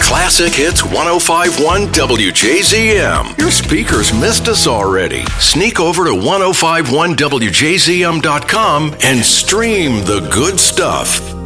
Classic Hits 105.1 WJZM. Your speakers missed us already. Sneak over to 1051WJZM.com and stream the good stuff.